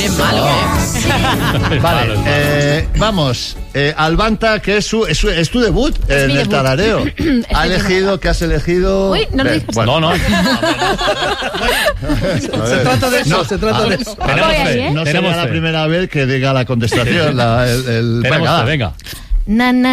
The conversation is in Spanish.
Eres malo, Vale, vamos. Albanta, que es tu debut en el tarareo. ¿Qué has elegido? Uy, no lo digas. Bueno. No. Se trata de eso, se trata de eso. No será la primera vez que diga la contestación. Venga. Na, na,